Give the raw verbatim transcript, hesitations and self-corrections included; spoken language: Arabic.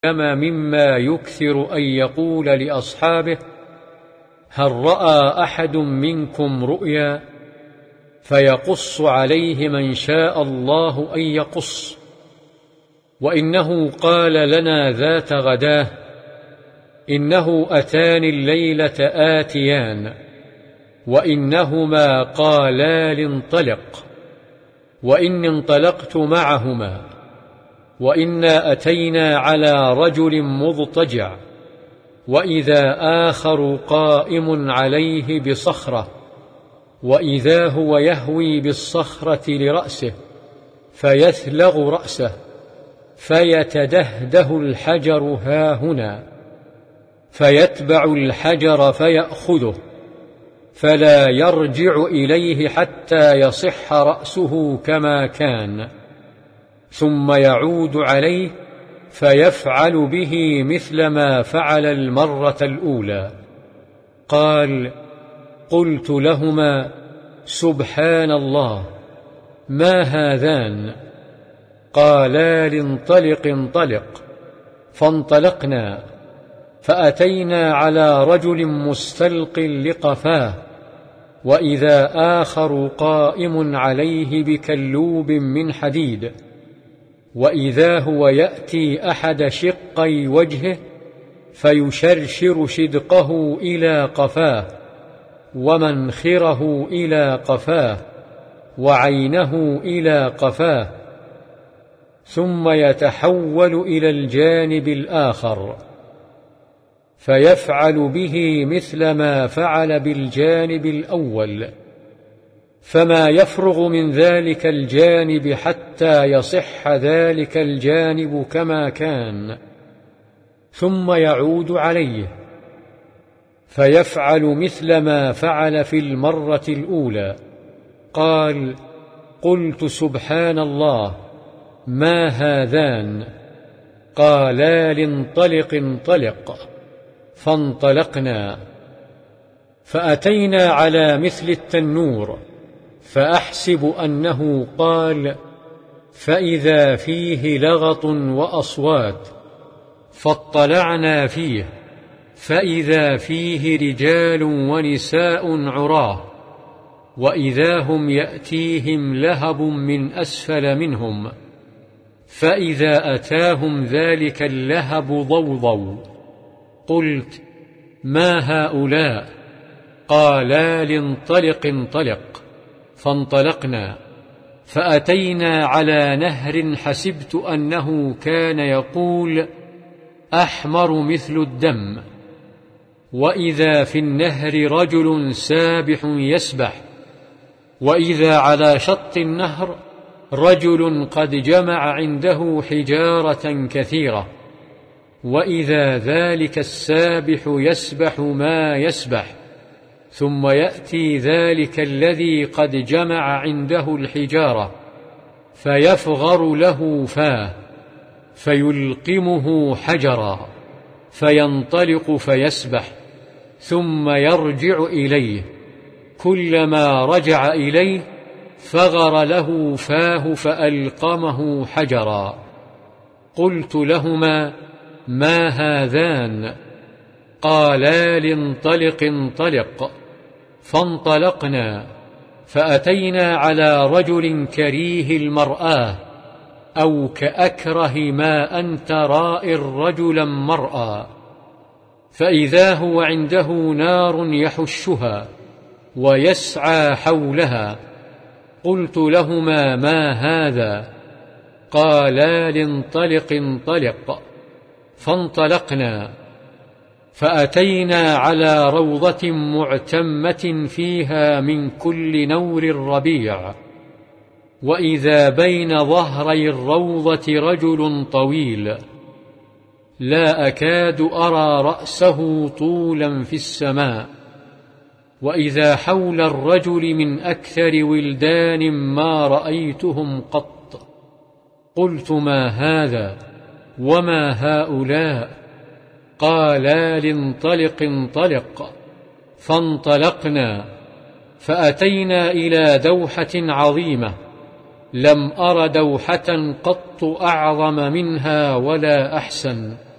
كما مما يكثر أن يقول لأصحابه: هل رأى أحد منكم رؤيا؟ فيقص عليه من شاء الله أن يقص. وإنه قال لنا ذات غداه: إنه أتاني الليلة آتيان، وإنهما قالا لانطلق، وإني انطلقت معهما، وإنا أتينا على رجل مضطجع، وإذا آخر قائم عليه بصخرة، وإذا هو يهوي بالصخرة لرأسه فيثلغ رأسه، فيتدهده الحجر هاهنا، فيتبع الحجر فيأخذه، فلا يرجع إليه حتى يصح رأسه كما كان، ثم يعود عليه فيفعل به مثل ما فعل المرة الأولى. قال: قلت لهما: سبحان الله، ما هذان؟ قالا: لانطلق انطلق. فانطلقنا، فأتينا على رجل مستلق لقفاه، وإذا آخر قائم عليه بكلوب من حديد، وإذا هو يأتي أحد شقي وجهه فيشرشر شدقه إلى قفاه، ومنخره إلى قفاه، وعينه إلى قفاه، ثم يتحول إلى الجانب الآخر فيفعل به مثل ما فعل بالجانب الأول، فما يفرغ من ذلك الجانب حتى يصح ذلك الجانب كما كان، ثم يعود عليه فيفعل مثل ما فعل في المرة الأولى. قال: قلت: سبحان الله، ما هذان؟ قالا: لانطلق انطلق. فانطلقنا، فأتينا على مثل التنور، فأحسب أنه قال: فإذا فيه لغط وأصوات، فاطلعنا فيه، فإذا فيه رجال ونساء عراه، وإذا هم يأتيهم لهب من أسفل منهم، فإذا أتاهم ذلك اللهب ضوضوا. قلت: ما هؤلاء؟ قالا: لانطلق انطلق. فانطلقنا، فأتينا على نهر حسبت أنه كان يقول: أحمر مثل الدم، وإذا في النهر رجل سابح يسبح، وإذا على شط النهر رجل قد جمع عنده حجارة كثيرة، وإذا ذلك السابح يسبح ما يسبح، ثم يأتي ذلك الذي قد جمع عنده الحجارة فيفغر له فاه، فيلقمه حجرا، فينطلق فيسبح، ثم يرجع إليه، كلما رجع إليه فغر له فاه فألقمه حجرا. قلت لهما: ما هذان؟ قالا: لانطلق انطلق. فانطلقنا، فأتينا على رجل كريه المرآة، أو كأكره ما أن ترائي رجلا مرأى، فإذا هو عنده نار يحشها ويسعى حولها. قلت لهما: ما هذا؟ قالا: لانطلق انطلق. فانطلقنا، فأتينا على روضة معتمة فيها من كل نور ربيع، وإذا بين ظهري الروضة رجل طويل لا أكاد أرى رأسه طولا في السماء، وإذا حول الرجل من أكثر ولدان ما رأيتهم قط. قلت: ما هذا؟ وما هؤلاء؟ قالا: لانطلق انطلق. فانطلقنا، فأتينا إلى دوحة عظيمة لم أر دوحة قط أعظم منها ولا أحسن،